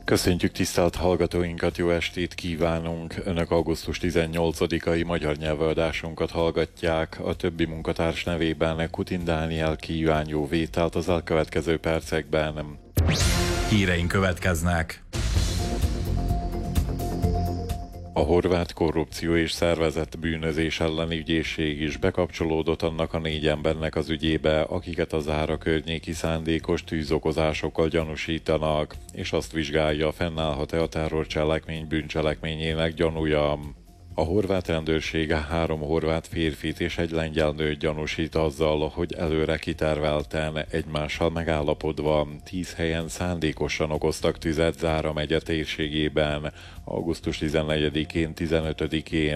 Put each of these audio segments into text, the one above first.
Köszöntjük tisztelt hallgatóinkat, jó estét kívánunk! Önök augusztus 18-ai magyar nyelvöldásunkat hallgatják. A többi munkatárs nevében Kutin Dániel kíván jó vételt az elkövetkező percekben. Híreink következnek. A horvát korrupció és szervezett bűnözés elleni ügyészség is bekapcsolódott annak a 4 embernek az ügyébe, akiket a Zára környéki szándékos tűzokozásokkal gyanúsítanak, és azt vizsgálja, fennállhat-e a terrorcselekmény bűncselekményének gyanúja. A horvát rendőrség 3 horvát férfit és egy lengyel nőt gyanúsít azzal, hogy előre kitervelten, egymással megállapodva 10 helyen szándékosan okoztak tüzet Zára megye térségében, augusztus 14-én, 15-én.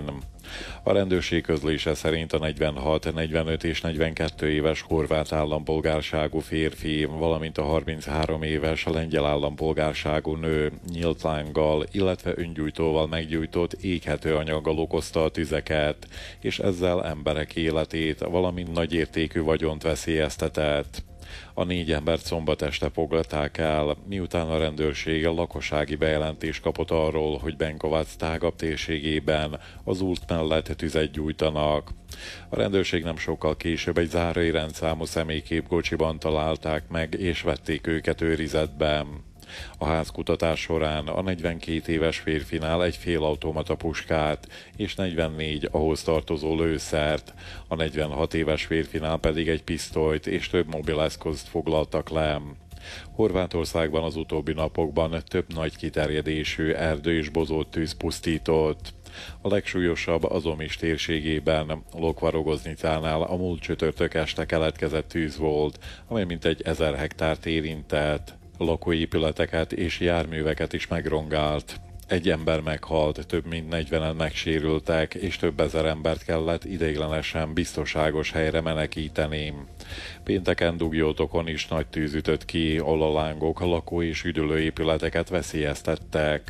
A rendőrség közlése szerint a 46, 45 és 42 éves horvát állampolgárságú férfi, valamint a 33 éves lengyel állampolgárságú nő nyílt lánggal, illetve öngyújtóval meggyújtott éghető anyaggal okozta a tüzeket, és ezzel emberek életét, valamint nagyértékű vagyont veszélyeztetett. A 4 embert szombat este foglalták el, miután a rendőrség lakossági bejelentést kapott arról, hogy Benkovac tágabb térségében az út mellett tüzet gyújtanak. A rendőrség nem sokkal később egy zárai rendszámú személyképkocsiban találták meg és vették őket őrizetbe. A házkutatás során a 42 éves férfinál egy félautomata puskát és 44 ahhoz tartozó lőszert, a 46 éves férfinál pedig egy pisztolyt és több mobileszközt foglaltak le. Horvátországban az utóbbi napokban több nagy kiterjedésű erdő és bozót tűz pusztított. A legsúlyosabb az Omis térségében, Lokvarogoznicánál a múlt csütörtök este keletkezett tűz volt, amely mintegy 1000 hektárt érintett. Lakóépületeket és járműveket is megrongált. Egy ember meghalt, több mint 40-en megsérültek, és több ezer embert kellett ideiglenesen biztonságos helyre menekíteni. Pénteken Dugjótokon is nagy tűz ütött ki, ahol a lángok lakó- és üdülőépületeket veszélyeztettek.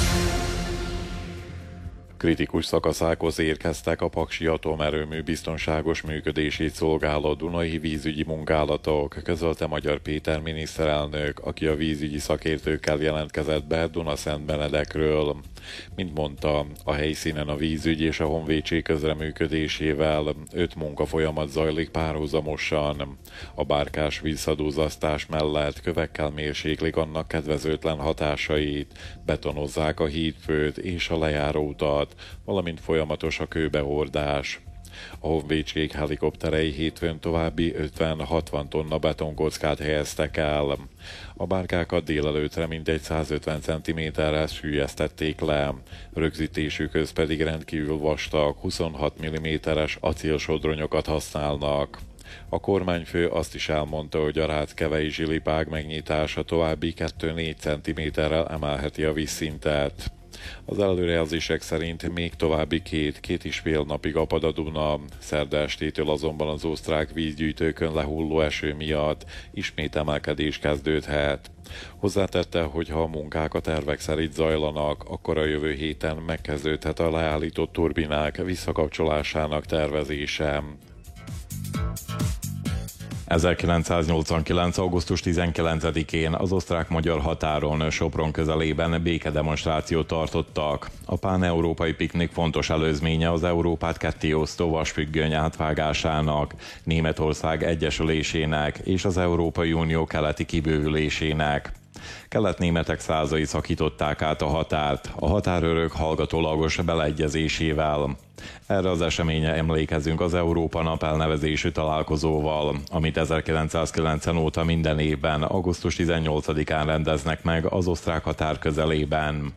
Kritikus szakaszákhoz érkeztek a Paksi atomerőmű biztonságos működését szolgáló dunai vízügyi munkálatok, közölte Magyar Péter miniszterelnök, aki a vízügyi szakértőkkel jelentkezett be Dunaszentbenedekről. Mint mondta, a helyszínen a vízügy és a honvédség közreműködésével 5 munkafolyamat zajlik párhuzamosan. A bárkás vízszadúzasztás mellett kövekkel mérséklik annak kedvezőtlen hatásait, betonozzák a hídfőt és a lejáróutat, valamint folyamatos a kőbehordás. A honvédség helikopterei hétfőn további 50-60 tonna betonkockát helyeztek el. A bárkákat délelőttre mintegy 150 cm-rel süllyesztették le, rögzítésükhöz pedig rendkívül vastag 26 mm-es acélsodronyokat használnak. A kormányfő azt is elmondta, hogy a Ráckevei zsilipág megnyitása további 2-4 cm-rel emelheti a vízszintet. Az előrejelzések szerint még további 2-2,5 napig apad a Duna, szerda estétől azonban az osztrák vízgyűjtőkön lehulló eső miatt ismét emelkedés kezdődhet. Hozzátette, hogy ha a munkák a tervek szerint zajlanak, akkor a jövő héten megkezdődhet a leállított turbinák visszakapcsolásának tervezése. 1989. augusztus 19-én az osztrák-magyar határon Sopron közelében békedemonstrációt tartottak. A pán-európai piknik fontos előzménye az Európát kettéosztó vasfüggöny átvágásának, Németország egyesülésének és az Európai Unió keleti kibővülésének. Kelet-németek százai szakították át a határt, a határőrök hallgatólagos beleegyezésével. Erre az eseményre emlékezünk az Európa Nap elnevezésű találkozóval, amit 1990 óta minden évben, augusztus 18-án rendeznek meg az osztrák határ közelében.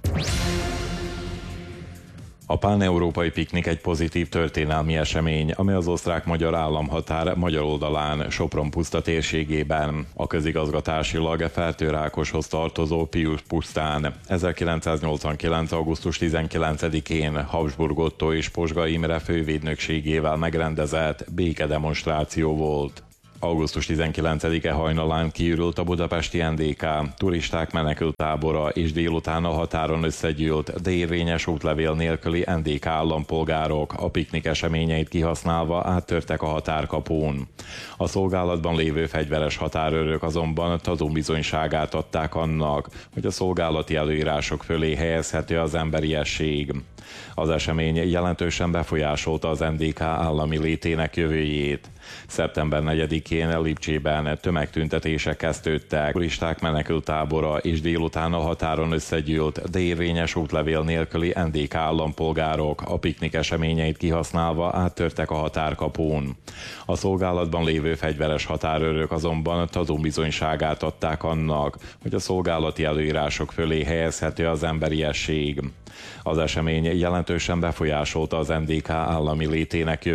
A pán-európai piknik egy pozitív történelmi esemény, ami az osztrák-magyar államhatár magyar oldalán, Sopron puszta térségében, a közigazgatásilag Fertőrákoshoz tartozó Pius pusztán 1989. augusztus 19-én Habsburg Ottó és Pozsga Imre fővédnökségével megrendezett békedemonstráció volt. Augusztus 19-e hajnalán kiürült a budapesti NDK, turisták menekülttábora és délután a határon összegyűlt, de érvényes útlevél nélküli NDK állampolgárok a piknik eseményeit kihasználva áttörtek a határkapun. A szolgálatban lévő fegyveres határőrök azonban tanúbizonyságát adták annak, hogy a szolgálati előírások fölé helyezhető az emberiesség. Az esemény jelentősen befolyásolta az NDK állami létének jövőjét. Szeptember 4-én Lipcsében tömegtüntetések kezdődtek, turisták menekülttábora és délután a határon összegyűlt, de érvényes útlevél nélküli NDK állampolgárok a piknik eseményeit kihasználva áttörtek a határkapun. A szolgálatban lévő fegyveres határőrök azonban tanúbizonyságát adták annak, hogy a szolgálati előírások fölé helyezhető az emberiesség. Az esemény jelentősen befolyásolta az NDK állami létének jövőjét.